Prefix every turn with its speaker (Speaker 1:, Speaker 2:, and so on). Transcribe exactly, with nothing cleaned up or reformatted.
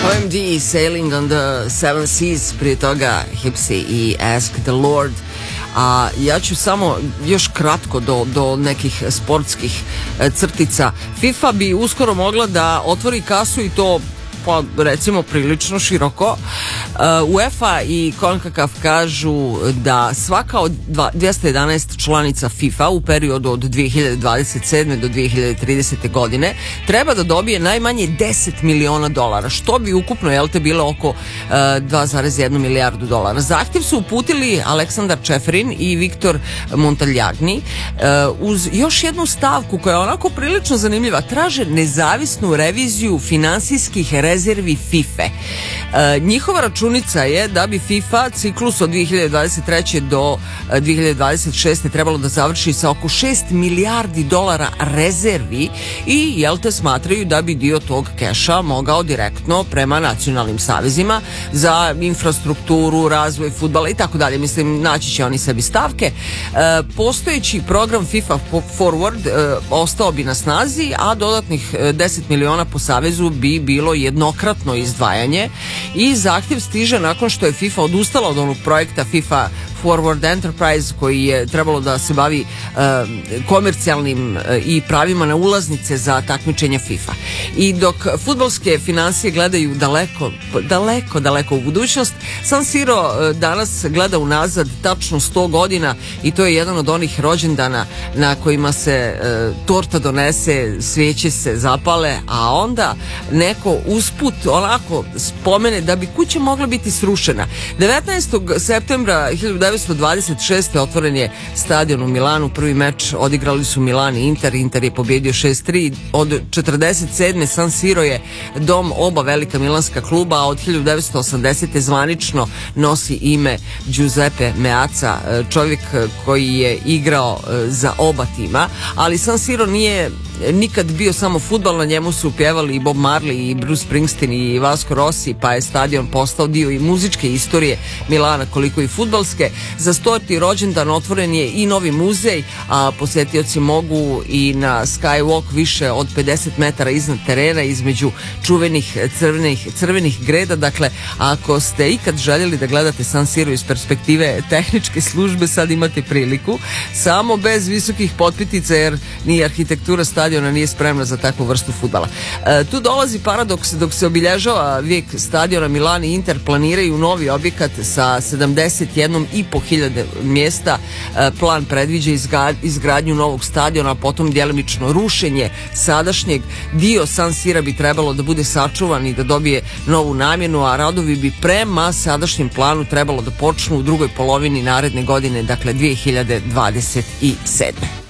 Speaker 1: O M D, Sailing on the Seven Seas, prije toga Hipsy i Ask the Lord. A ja ću samo još kratko do, do nekih sportskih crtica. FIFA bi uskoro mogla da otvori kasu i to pa recimo prilično široko. Uh, UEFA i CONCACAF kažu da svaka od dvesta jedanaest članica FIFA u periodu od dve hiljade dvadeset sedme do dve hiljade tridesete godine treba da dobije najmanje deset miliona dolara, što bi ukupno, jel te, bilo oko uh, dva zarez jedna milijardu dolara. Zahtjev su uputili Aleksandar Čeferin i Viktor Montaljagni uh, uz još jednu stavku koja je onako prilično zanimljiva. Traže nezavisnu reviziju finansijskih rezervi FIFA. E, njihova računica je da bi FIFA ciklus od dve hiljade dvadeset treće do dve hiljade dvadeset šeste trebalo da završi sa oko šest milijardi dolara rezervi i, jel te, smatraju da bi dio tog keša mogao direktno prema nacionalnim savezima za infrastrukturu, razvoj fudbala i tako dalje. Mislim, naći će oni sebi stavke. E, postojeći program FIFA Forward e, ostao bi na snazi, a dodatnih deset miliona po savezu bi bilo jednokratno izdvajanje i zahtjev stiže nakon što je FIFA odustala od onog projekta FIFA Forward Enterprise koji je trebalo da se bavi uh, komercijalnim uh, i pravima na ulaznice za takmičenja FIFA. I dok fudbalske financije gledaju daleko, daleko, daleko u budućnost, San Siro uh, danas gleda unazad tačno sto godina i to je jedan od onih rođendana na kojima se uh, torta donese, sveće se zapale, a onda neko usput onako spomene da bi kuća mogla biti srušena. devetnaestog septembra hiljadu devetsto dvadeset šeste otvoren je stadion u Milanu. Prvi meč odigrali su Milan i Inter. Inter je pobjedio šest tri. Od četrdeset sedme San Siro je dom oba velika milanska kluba, a od hiljadu devetsto osamdesete zvanično nosi ime Giuseppe Meazza, čovjek koji je igrao za oba tima. Ali San Siro nije nikad bio samo fudbal, na njemu su pjevali i Bob Marley i Bruce Springsteen i Vasco Rossi, pa je stadion postao dio i muzičke istorije Milana koliko i fudbalske. Za stoti rođendan otvoren je i novi muzej, a posjetioci mogu i na skywalk više od pedeset metara iznad terena između čuvenih crvenih, crvenih greda. Dakle, ako ste ikad željeli da gledate San Siro iz perspektive tehničke službe, sad imate priliku, samo bez visokih potpitica jer ni arhitektura stadiona nije spremna za takvu vrstu fudbala. E, tu dolazi paradoks dok se obilježava vijek stadiona. Milan i Inter planiraju novi objekat sa sedamdeset jedan i po hiljade mjesta. E, plan predviđa izgradnju novog stadiona, a potom djelimično rušenje sadašnjeg. Dio San Sira bi trebalo da bude sačuvan i da dobije novu namjenu, a radovi bi prema sadašnjem planu trebalo da počnu u drugoj polovini naredne godine, dakle dve hiljade dvadeset sedme.